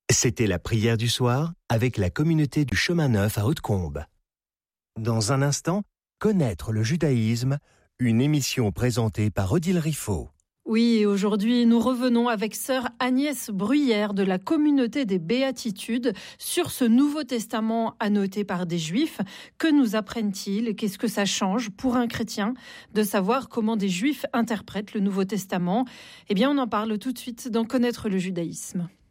C'était la prière du soir avec la communauté du Chemin Neuf à Hautecombe. Dans un instant, connaître le judaïsme, une émission présentée par Odile Riffaut. Oui, et aujourd'hui, nous revenons avec sœur Agnès Bruyère de la communauté des Béatitudes sur ce Nouveau Testament annoté par des Juifs. Que nous apprennent-ils et qu'est-ce que ça change pour un chrétien de savoir comment des Juifs interprètent le Nouveau Testament ? Eh bien, on en parle tout de suite dans Connaître le judaïsme.